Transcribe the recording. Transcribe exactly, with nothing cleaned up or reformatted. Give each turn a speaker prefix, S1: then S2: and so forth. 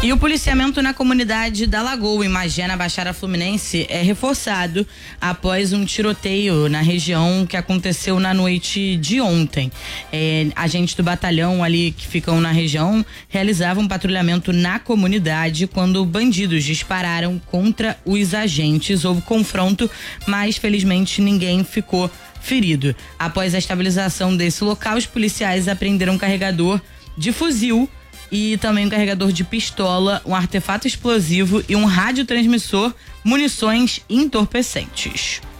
S1: E o policiamento na comunidade da Lagoa, em Magé, na Baixada Fluminense, é reforçado após um tiroteio na região que aconteceu na noite de ontem. É, agentes do batalhão ali que ficam na região realizavam um patrulhamento na comunidade quando bandidos dispararam contra os agentes. Houve confronto, mas felizmente ninguém ficou ferido. Após a estabilização desse local, os policiais apreenderam um carregador de fuzil e também um carregador de pistola, um artefato explosivo e um radiotransmissor, munições entorpecentes.